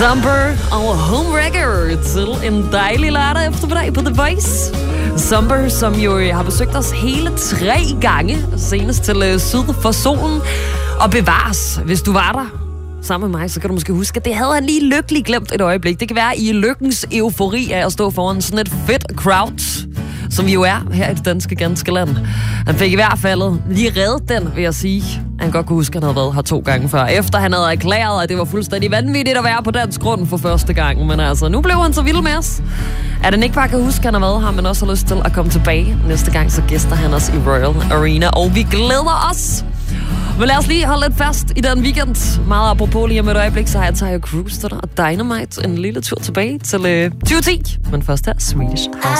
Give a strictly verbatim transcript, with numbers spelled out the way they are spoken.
Zumber og Homewrecker til en dejlig lørdag eftermiddag på The Voice. Zumber, som jo har besøgt os hele tre gange, senest til Syd for Solen. Og bevares, hvis du var der sammen med mig, så kan du måske huske, at det havde han lige lykkeligt glemt et øjeblik. Det kan være i lykkens eufori af at stå foran sådan et fedt crowd, som vi jo er her i det danske ganske land. Han fik i hvert fald lige reddet den, vil jeg sige. Han godt kunne huske, at han havde været her to gange før. Efter han havde erklæret, at det var fuldstændig vanvittigt at være på dansk grund for første gang. Men altså, nu blev han så vild med os. At han ikke bare kan huske, at han har været her, men også har lyst til at komme tilbage. Næste gang, så gæster han os i Royal Arena. Og vi glæder os. Men lad os lige holde lidt fast i den weekend. Meget apropos lige om et øjeblik, så har jeg Tayo Cruz og Dynamite en lille tur tilbage til øh, tyve ti. Men først her, Swedish House